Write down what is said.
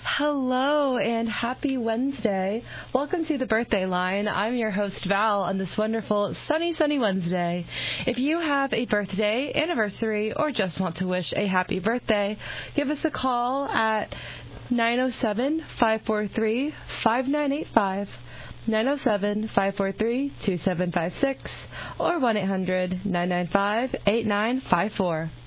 Hello and happy Wednesday. Welcome to the Birthday Line. I'm your host, Val, on this wonderful sunny Wednesday. If you have a birthday, anniversary, or just want to wish a happy birthday, give us a call at 907-543-5985. 907-543-2756 or 1-800-995-8954.